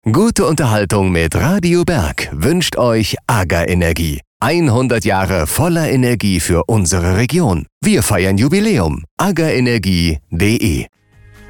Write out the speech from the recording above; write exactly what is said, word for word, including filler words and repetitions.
Gute Unterhaltung mit Radio Berg wünscht euch AGA Energie. hundert Jahre voller Energie für unsere Region. Wir feiern Jubiläum. agaenergie punkt de